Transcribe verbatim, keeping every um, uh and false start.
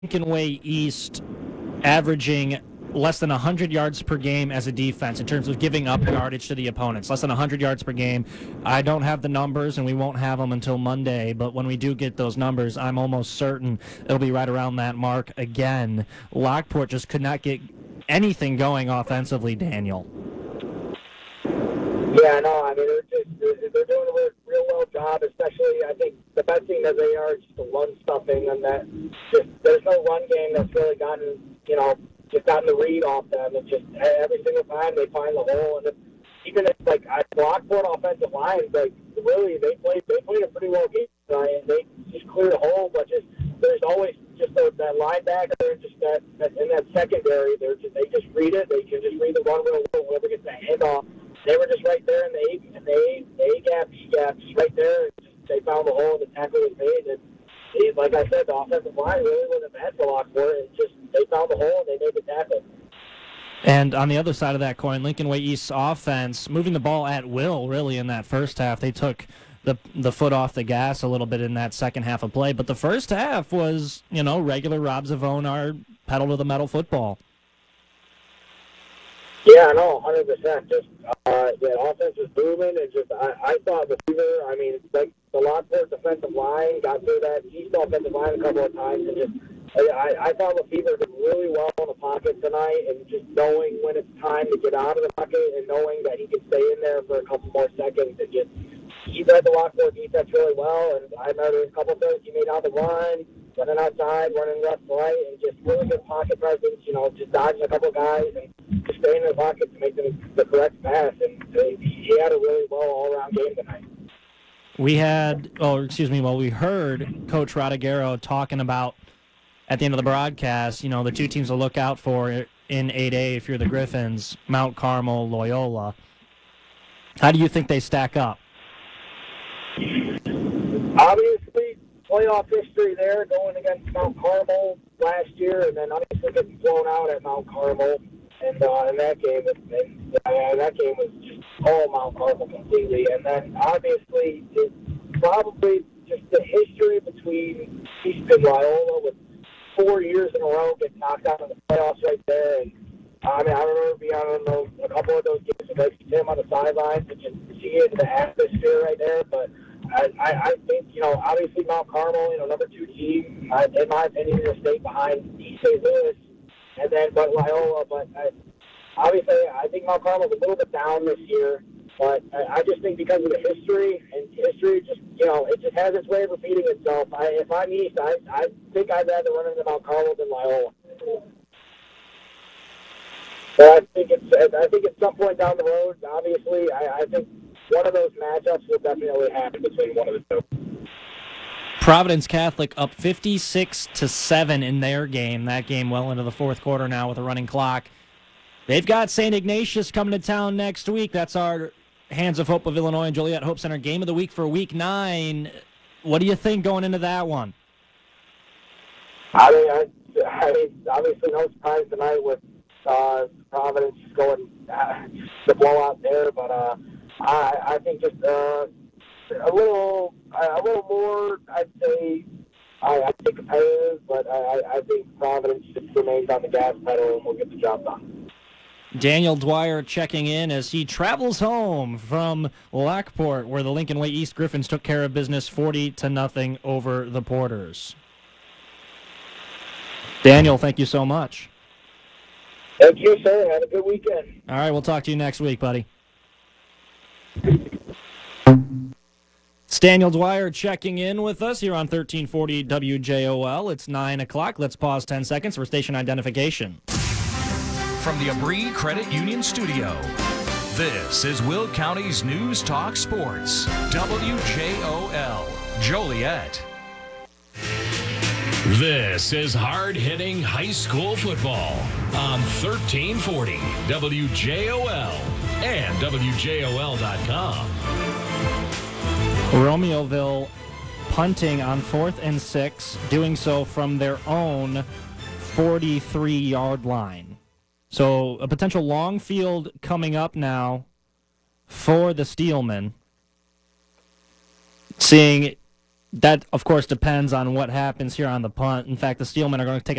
Lincoln Way East averaging less than one hundred yards per game as a defense in terms of giving up yardage to the opponents. Less than one hundred yards per game. I don't have the numbers, and we won't have them until Monday, but when we do get those numbers, I'm almost certain it'll be right around that mark again. Lockport just could not get anything going offensively, Daniel. Yeah, no, I mean, they're, just, they're, they're doing a real, real well job, especially, I think, the best thing that they are is just the run stuffing, and that just, there's no run game that's really gotten, you know, just gotten the read off them. It's just every single time they find the hole, and if, even if, like, I Lockport offensive lines, like, really, they played, they played a pretty well game tonight, and they just cleared a hole, but just, there's always just a, that linebacker, just that, that, in that secondary, they're just, they just read it, they can just read the run real well, whoever gets that handoff. They were just right there in the A, in the A, A gap, B gap, just right there. And just, they found the hole, and the tackle was made. And they, like I said, the offensive line really wasn't bad for Lockport. It just they found the hole, and they made the tackle. And on the other side of that coin, Lincoln Way East's offense moving the ball at will, really, in that first half. They took the the foot off the gas a little bit in that second half of play. But the first half was, you know, regular Rob Zavonar pedal to the metal football. Yeah, no, one hundred percent. Just uh, the offense was booming, and just I, I thought the receiver, I mean, like the Lockport defensive line got through that East offensive line a couple of times, and just I, I thought Lefevre did really well in the pocket tonight, and just knowing when it's time to get out of the pocket, and knowing that he can stay in there for a couple more seconds, and just he read the Lockport defense really well. And I remember a couple of things he made on the run, running outside, running left, right, and just really good pocket presence. You know, just dodging a couple of guys and just staying in the pocket to make them the correct pass. And he had a really well all-around game tonight. We had, oh, excuse me, well, we heard Coach Rodiguero talking about at the end of the broadcast, you know, the two teams to look out for in eight A if you're the Griffins, Mount Carmel, Loyola. How do you think they stack up? Obviously, playoff history there, going against Mount Carmel last year, and then obviously getting blown out at Mount Carmel. And uh, in that game, and, uh, that game was just all Mount Carmel completely. And then obviously, it's probably just the history between East and Loyola with four years in a row getting knocked out of the playoffs right there. And I mean, I remember being on those, a couple of those games with like Tim on the sidelines and just seeing the atmosphere right there. But I, I, I think, you know, obviously Mount Carmel, you know, number two team, I, in my opinion, is a state behind East Saint Louis, and then but Loyola. But I, obviously, I think Mount Carmel's a little bit down this year. But I, I just think because of the history, and history just, you know, it just has its way of repeating itself. I, if I'm East, I, I think I'd rather run into Mount Carmel than Loyola. But I think it's, I think at some point down the road, obviously, I, I think one of those matchups will definitely happen between one of the two. Providence Catholic up fifty-six to seven in their game. That game well into the fourth quarter now with a running clock. They've got Saint Ignatius coming to town next week. That's our Hands of Hope of Illinois and Joliet Hope Center game of the week for week nine. What do you think going into that one? I mean, I, I mean obviously no surprise tonight with uh, Providence going uh, the blowout there, but uh, I, I think just uh, a little, a little more. I'd say I, I think competitive, but I, I think Providence just remains on the gas pedal and will get the job done. Daniel Dwyer checking in as he travels home from Lockport, where the Lincoln Way East Griffins took care of business forty to nothing over the Porters. Daniel, thank you so much. Thank you, sir. Have a good weekend. All right, we'll talk to you next week, buddy. It's Daniel Dwyer checking in with us here on thirteen forty W J O L. It's nine o'clock. Let's pause ten seconds for station identification. From the Abri Credit Union Studio, this is Will County's News Talk Sports, W J O L, Joliet. This is hard-hitting high school football on thirteen forty W J O L and W J O L dot com. Romeoville punting on fourth and six, doing so from their own forty-three-yard line. So a potential long field coming up now for the Steelmen. Seeing That, of course, depends on what happens here on the punt. In fact, the Steelmen are going to take a